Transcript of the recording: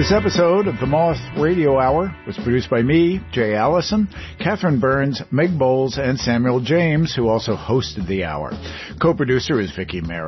This episode of the Moth Radio Hour was produced by me, Jay Allison, Catherine Burns, Meg Bowles, and Samuel James, who also hosted the hour. Co-producer is Vicki Merritt.